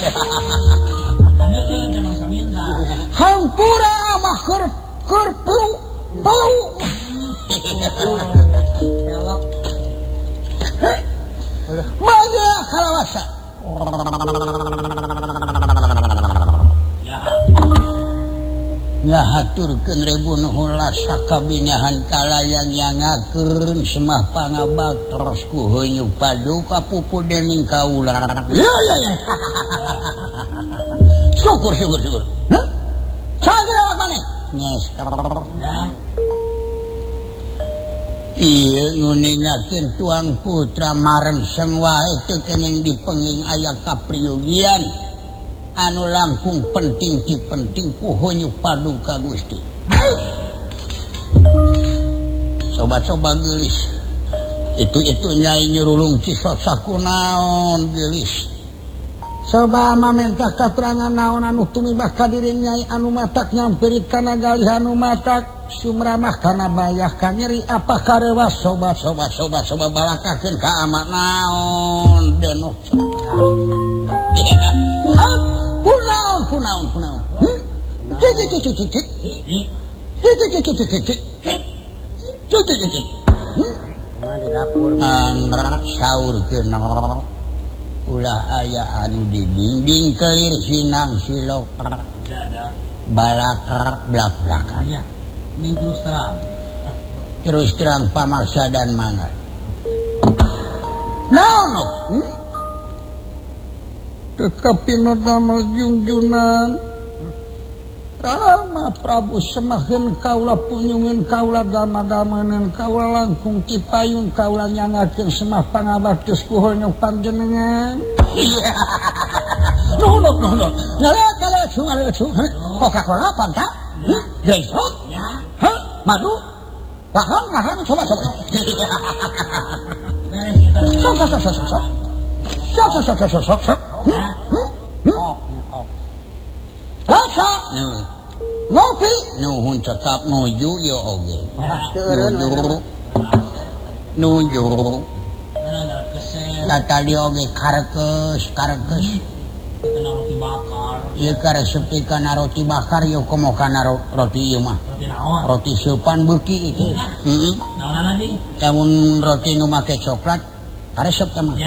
hampura mah keur bau maya kalawasa ya haturkeun rebun heula sakabinyahan kalayan nyangakeun semah pangabaktos ku heunyuk paduka pupu dening kaula ya syukur sagera maneh nyes ieu nguningakeun tuang putra marengseng wae teu keneng dipenging aya kapriyugian anu langkung penting ku heunyuk paduka Gusti. Coba geulis. Itu nyai nyurulung cisot sakunaon geulis. Coba mamenta katerangan naon anu tumibah ka diri nyai anu matak nyamperit kana galih anu matak sumramah kana bayah ka nyeri apa karewas coba balakakeun ka ama naon denok. Kunaon. Andra saurkeun ulah aya anu di dinding kelir sinang silok balakar blak-blakan terus terang pamaksa dan mangat naon tekapina damel junjunan Rama Prabu semaheun kaula punyungeun kaula dama-damaneun kaula langkung cipayung kaula nyangakeun semah pangabaktos ku heunyuk panjenengan no nala sungalucu Coca-Cola Fanta Jaiso madu lahang coba sok rasa ngopi nuhun cekap nuju yo oge nuju tadi oge karkes roti bakar ieu karesepi kana roti bakar yo komo kana roti ieu mah roti seupan beuki itu naon lagi lamun roti nu make coklat karesep teh mah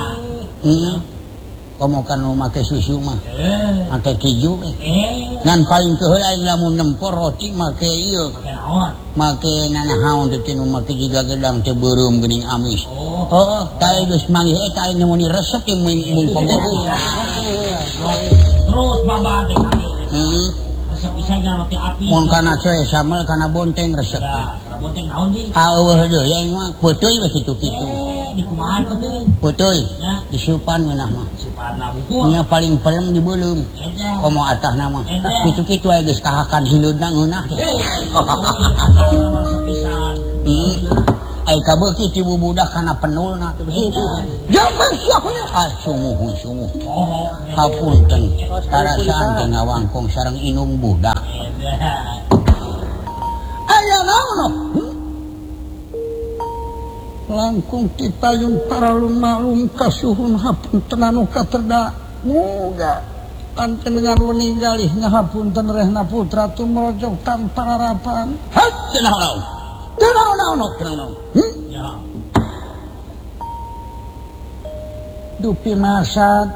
komo kan nu make susu mah make keju ngan paling teu aing lamun nempor roti make ieu make nanahaun teh nu make jiga gedang teh beureum geuning amis tah geus manggih eta aing nemuni resep teh mun panggohu terus babad resep isaga roti api mun kana coe samel kana bonteng resep bonteng naon di eueuh deui aing mah peutuy we kitu-kitu di kumaha peutuy disupan meunah mah nya paling pelem di beulung komo atahna mah kitu-kitu aya geus kahakan hileudna ngeunah ai kabeuki ti bubudak kana penulna jaman siapnya sumuh hapunten tarasaan teh ngawangkong sareng inung budak aya naon langkung ti payung paralum-malum kasuhun hapunten anu katerda muga panjenengan meninggalih ngahapunten rehna putra tumrojog tanpa harapan tenang dupi masad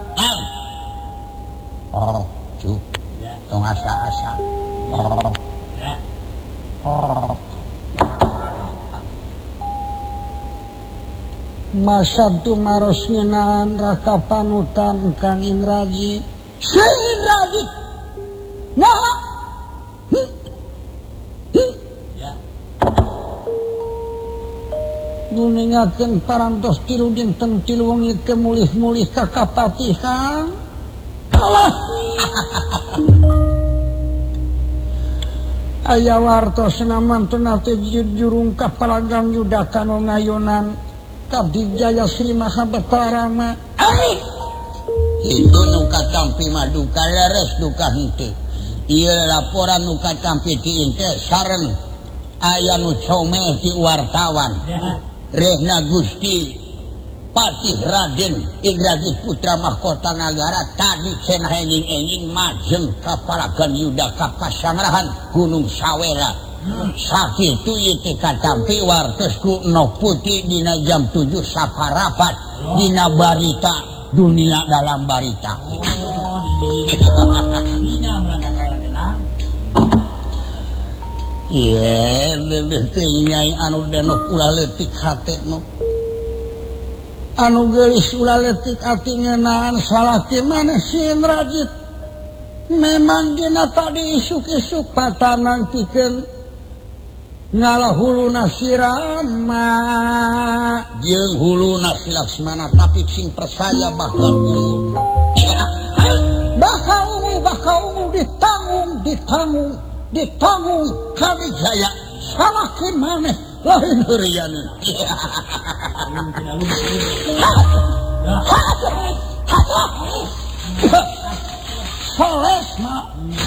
cuk tong asa-asa masad tu maros ngeunaan raka panutan Kang Indraji si Indraji nah nuningakeun parantos tilu dinten tilu wengi teh mulih-mulih ka kapatihan Allah aya wartosna mantuna teh jurung ka palagang yudaka nu ngayunan Kabdi Jaya Sri Mahabatarama itu nu katampi mah duka leres duka henteu ieu laporan nu katampi ti teh sareng aya nu comeh ti wartawan rehna Gusti Patih Raden Indrajit Putra Mahkota Nagara tadi cenah enjing majeng kapalakan Yuda ka pasangarahan Gunung Sawera. Sakitu ieu teh katampi wartos ku Noh Putih dina jam 7 saparapat dina barita dunia dalam barita. Iya, bebeh Nyai anu denok ulah leutik hate nu. Anu geulis ulah leutik ati ngeunaan salah ti maneh si Indrajit. Memang dina tadi isuk-isuk patanan pikeun ngalah huluna si Rama jeung huluna si Laksmana tapi sing percaya bakal ungu. Bakal ungu ditanggung Kawijaya salah ke maneh lain heureuyana. Soles mah.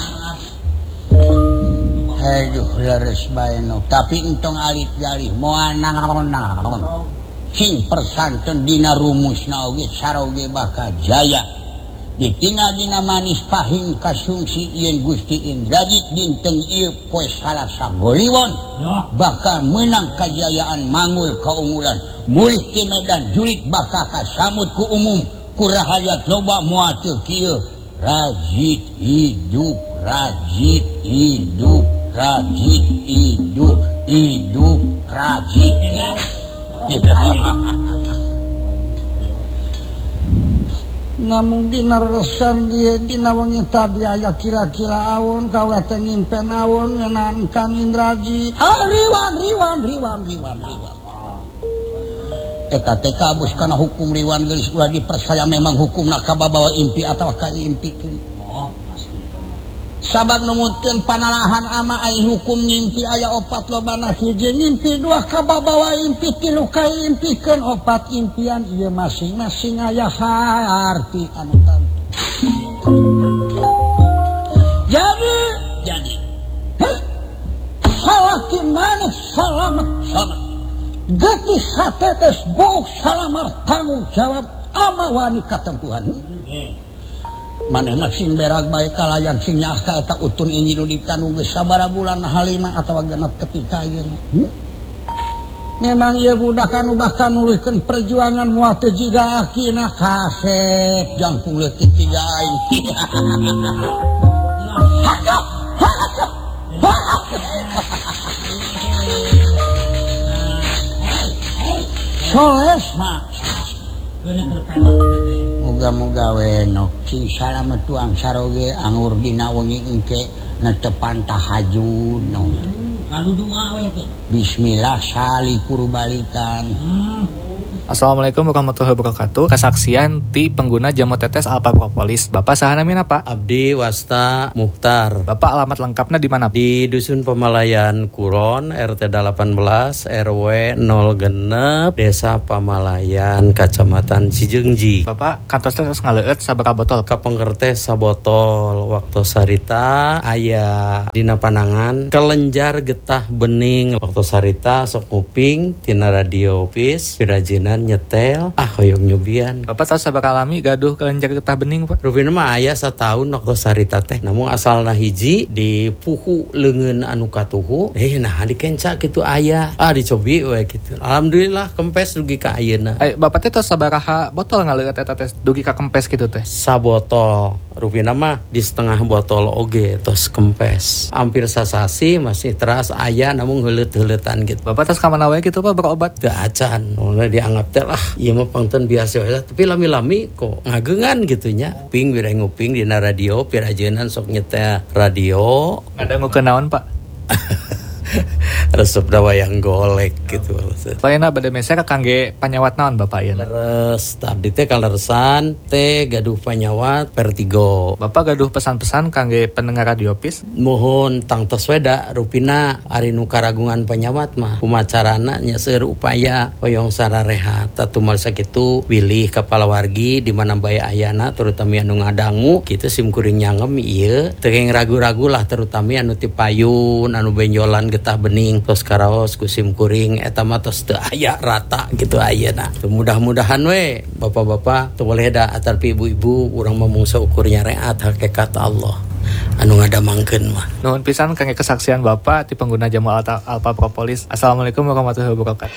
Aduh leres bae no tapi entong alit galih moal naon-naon. Sing persanten dina rumusna oge saroge bakal jaya. Ditinggal dina manis pahing kasungsi yen Gusti Indrajit dinten ieu poe Salasa Goliwon bakal menang kajayaan mangul kaunggulan mulih ti medan jurit bakal kasamut ku umum ku rahayat loba moal teu kieu rajit hidup rajit hidup rajit. Namun dina resan dia dina wengi tadi aya kira-kira awon kaula teh ngimpen awon ngeunaan Kang Indrajit. Riwan. Eta teh kabus kana hukum Riwan geus ulah dipercaya memang hukumna kababawa impi atawa ka impikeun. Sabab numutkeun panalahan ama ai hukum ngimpi aya 4 lobana hiji ngimpi 2 kababawa impi 3 ka impikeun 4 impian ieu masing-masing aya arti anu tantu. Jadi salah ti maneh salamet getih satetes boh salamat tanggung jawab ama wani katempuhan. Maneh mah sing berag bae kalayan sing nyaah ka eta utun inji nu ditanu geus sabaraha bulan halima atawa genep ketika ieu. Memang ieu budak anu bakal nuluykeun perjuangan moal teu jiga akina kasep jangkung leutik tiga aing. Soles mah muga-muga we nok sing salamet tuang saroge anggur dina wengi engke netepan tahajud no. Kalau doa we teh. Bismillah sali purbalikan. Assalamualaikum warahmatullahi wabarakatuh. Kesaksian ti pengguna jamu tetes Alpha Propolis. Bapak saha namina Pak? Abdi Wasta Muhtar. Bapak alamat lengkapnya di mana? Di Dusun Pamalayan Kuron, RT 18, RW 0 Desa Pamalayan, Kecamatan Cijeungji. Bapak kantos terus ngaleueut sabaraha botol? Kapengker teh sabotol. Waktu sarita aya dina panangan kelenjar getah bening. Waktu sarita sok nguping tina radio pis pirajinan nyetel hoyong nyubian. Bapak tahu sabaraha lami gaduh kelenjar getah bening Pak? Rupina mah aya satahun waktu sarita teh namun asalna hiji di puhu leungeun anu katuhu nah dikenca kitu aya dicobi we kitu. Alhamdulillah kempes dugi ka ayeuna. Bapak teh tos sabaraha botol ngaleueut eta teh dugi ka kempes kitu teh? Sabotol. Rupina mah di setengah botol oge tos kempes. Hampir sasasi masih teras aya namun heuleut-heuleutan gitu. Bapak tos ka mana wae kitu Pak berobat? Teu acan. Mulai dianggap teh lah ieu mah pangten biasa we tapi lami-lami kok ngageungan gitu nya. Ping bira nguping dina radio pirajeunnan sok nyetel radio. Ngadangu kenaon Pak? Resep dawayang golek gitu. Lainna bade meser kangge panyawat naon Bapak ieu? Leres tadi teh kaleresan teh gaduh panyawat Vertigo. Bapak gaduh pesan-pesan kangge pendengar radio pis? Mohon tangtos weda rupina ari nu karagungan panyawat mah kumacarana nya seueur upaya hoyong sararehat tatumal sakitu wilih kepala wargi di mana bae ayana terutama anu ngadangu kitu sim kuring nyangem ieu teu ragu-ragu lah terutama anu ti payun anu benjolan getah bening kuring tos karaos ku sim kuring eta mah tos teu aya rata gitu ayeuna. Mudah-mudahan we bapak-bapak teu boleh da atarpi ibu-ibu urang mah mung saukur nyareat hakikat Allah anu ngadamangkeun mah. Nuhun pisan kangge kesaksian Bapak ti pengguna jamu Alpha Propolis. Assalamualaikum warahmatullahi wabarakatuh.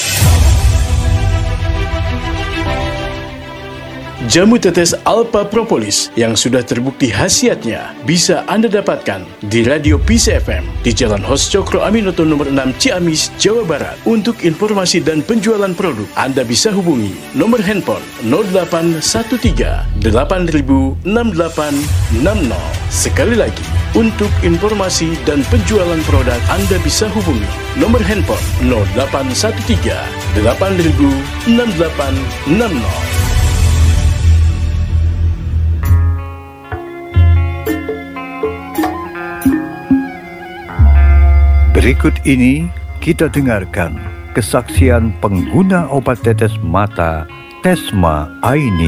Jamu tetes Alpha Propolis yang sudah terbukti khasiatnya bisa Anda dapatkan di Radio Peace FM di Jalan Hos Cokro Aminoto nomor 6 Ciamis, Jawa Barat. Untuk informasi dan penjualan produk, Anda bisa hubungi nomor handphone 0813 8000 6860. Sekali lagi, untuk informasi dan penjualan produk, Anda bisa hubungi nomor handphone 0813 8000 6860. Berikut ini kita dengarkan kesaksian pengguna obat tetes mata Tesma Aini.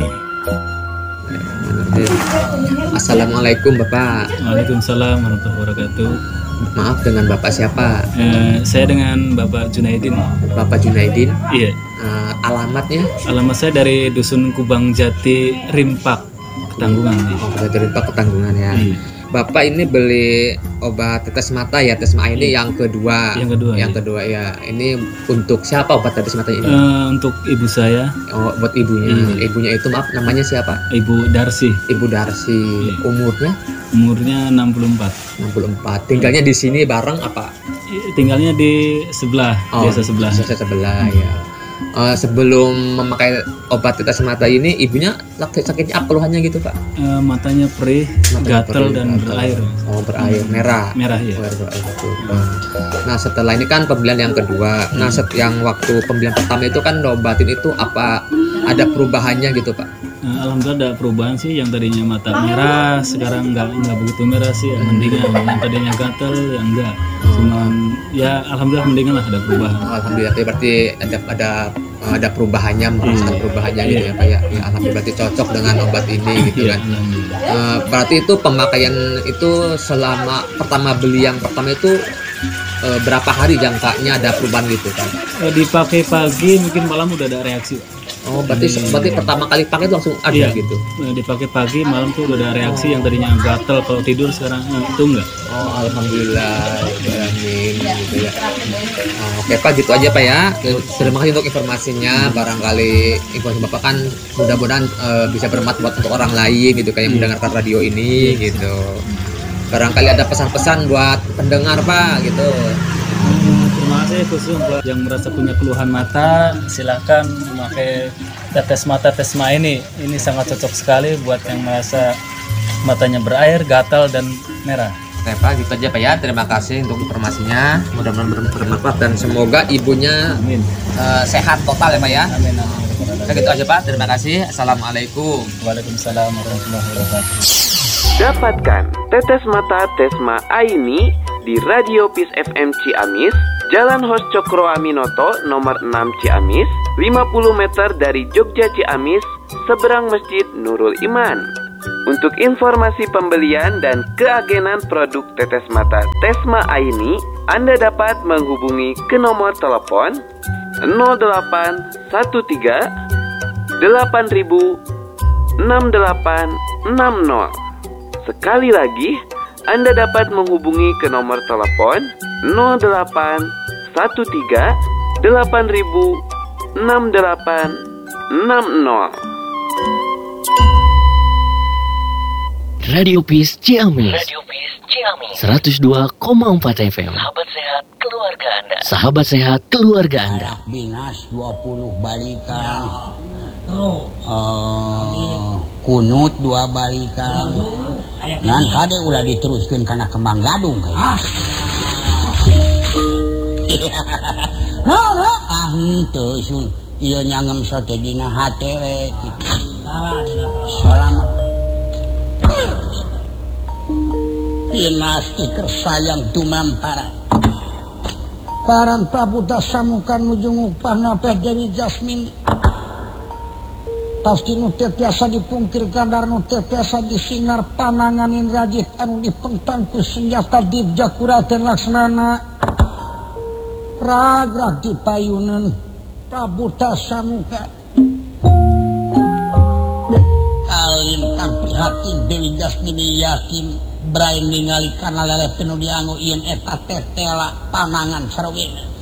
Assalamualaikum Bapak. Waalaikumsalam warahmatullahi wabarakatuh. Maaf, dengan Bapak siapa? Saya dengan Bapak Junaidin. Bapak Junaidin? Iya. Alamatnya? Alamat saya dari Dusun Kubang Jati, Rimpak, Ketanggungan. Dari Rimpak, Ketanggungan ya. Iya. Bapak ini beli obat tetes mata ya, Tesma ini yang kedua. Yang kedua ya. Ini untuk siapa obat tetes mata ini? Untuk ibu saya. Oh, buat ibunya. Ibunya itu maaf, namanya siapa? Ibu Darsi. Ibu Darsi. Iya. Umurnya 64. Tinggalnya di sini bareng apa? Tinggalnya di sebelah, desa sebelah. Desa sebelah ya. Sebelum memakai obat tetes mata ini, ibunya sakitnya apa keluhannya gitu Pak? Matanya perih, gatal dan berair. Oh, berair, merah. Merah ya. Nah, setelah ini kan pembelian yang kedua. Nah, yang waktu pembelian pertama itu kan obatin itu apa ada perubahannya gitu Pak? Alhamdulillah ada perubahan sih, yang tadinya mata merah sekarang nggak begitu merah sih, mendingan. Yang tadinya gatal ya enggak. Cuman ya alhamdulillah mendingan lah, ada perubahan. Alhamdulillah berarti ada perubahannya, merasakan perubahannya gitu ya Pak ya. Alhamdulillah berarti cocok dengan obat ini gitu kan. Berarti itu pemakaian itu selama pertama beli yang pertama itu berapa hari jangkanya ada perubahan gitu kan? Dipakai pagi mungkin malam udah ada reaksi. Oh, berarti pertama kali pakai itu langsung ada gitu. Dipakai pagi, malam tuh udah ada reaksi. Yang tadinya gatal kalau tidur sekarang itu enggak. Oh, alhamdulillah. Amin gitu ya. Oke Pak, gitu aja Pak ya. Terima kasih untuk informasinya. Barangkali informasi Bapak kan mudah-mudahan bisa bermanfaat untuk orang lain gitu kayak mendengarkan radio ini gitu. Barangkali ada pesan-pesan buat pendengar Pak gitu. Terima kasih khusus buat yang merasa punya keluhan mata, silakan memakai tetes mata Tesma ini. Ini sangat cocok sekali buat yang merasa matanya berair, gatal dan merah. Oke Pak, gitu aja Pak ya. Terima kasih untuk informasinya. Mudah-mudahan bermanfaat dan semoga ibunya sehat total ya Pak ya. Amin. Nah, gitu aja Pak. Terima kasih. Assalamualaikum. Waalaikumsalam warahmatullahi wabarakatuh. Dapatkan tetes mata Tesma Aini di Radio Peace FM Ciamis, Jalan Hos Cokro Aminoto nomor 6 Ciamis, 50 meter dari Jogja Ciamis, seberang Masjid Nurul Iman. Untuk informasi pembelian dan keagenan produk tetes mata Tesma Aini, Anda dapat menghubungi ke nomor telepon 0813 8000 6860. Sekali lagi, Anda dapat menghubungi ke nomor telepon 0813 8000 6860. Radio Peace Ciamis 102,4 FM. Sahabat sehat keluarga Anda. Sahabat sehat keluarga Anda. Binas 20 balikan. Kunut 2 balikan. Nan kade udah diteruskan karena kembang gadung kan. Henteu sun ieu nyangem sate dina hate we kitu. Salamat. Binas iker sayang tumampara. Paran Prabu Dasamukan nujung upahna Teh Dewi Jasmine. Pasti nu teh tiasa dipungkirkan dan nu teh tiasa disingar pananganin rajit anu dipengtan ku senjata Dibja Kuraten Laksmana. ragrag di payunan Prabuta muka kalin kang prihatin Dewi Dasmini yakin Brain ningali kana lele penuh dianggo ien eta tetela panangan sarwena